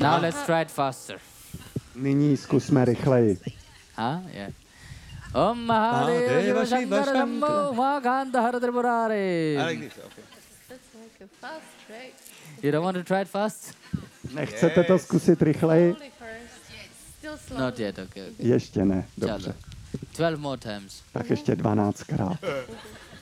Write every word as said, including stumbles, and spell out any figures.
Now let's try it faster. Nyní zkusme rychleji. Huh? Yeah. Om Mahadeva Shiva Shankara Shambho Mahakanta Hara Tripurari. I like this. Okay. That's like a fast track. You don't want to try it fast? Nechcete to zkusit rychleji? Slowly first. Still slow. Not yet, okay. okay. Ještě ne, Chalo. dobře. twelve more times. Tak ještě dvanáctkrát.